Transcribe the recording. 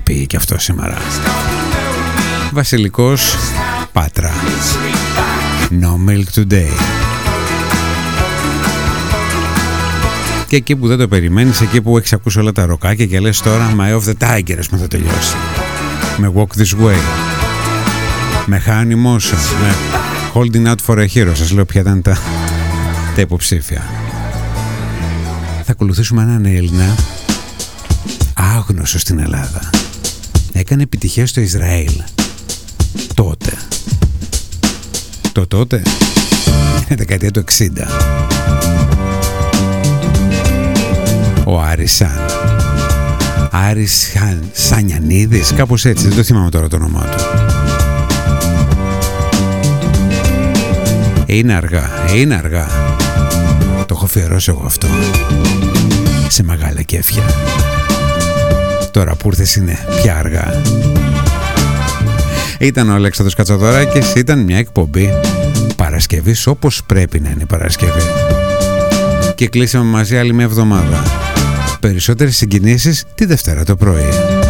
πει και αυτό σήμερα. Βασιλικός, Πάτρα. No milk today. Και εκεί που δεν το περιμένεις, εκεί που έχεις ακούσει όλα τα ροκάκια και λες τώρα My of the Tiger, ας πούμε, θα τελειώσει. Με Walk This Way, με Honey Motion, με Holding Out for a Hero. Σας λέω ποια ήταν τα υποψήφια. Θα ακολουθήσουμε έναν Έλληνα άγνωστο στην Ελλάδα. Έκανε επιτυχία στο Ισραήλ τότε. Τότε είναι δεκαετία του 60. Ο Άρης Σανιανίδης, κάπως έτσι, δεν το θυμάμαι τώρα το όνομά του. Είναι αργά. Το έχω αφιερώσει εγώ αυτό σε μεγάλα κέφια. Τώρα που ήρθες είναι πια αργά. Ήταν ο Αλέξανδρος Κατσαδωράκης, ήταν μια εκπομπή Παρασκευής όπως πρέπει να είναι Παρασκευή. Και κλείσαμε μαζί άλλη μια εβδομάδα. Περισσότερες συγκινήσεις τη Δευτέρα το πρωί.